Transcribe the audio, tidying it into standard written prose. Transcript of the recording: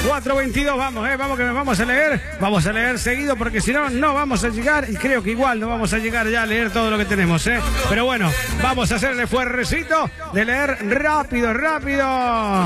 4:22, vamos que vamos a leer. Vamos a leer seguido porque si no, no vamos a llegar. Y creo que igual no vamos a llegar ya a leer todo lo que tenemos, Pero bueno, vamos a hacer el esfuercito de leer rápido.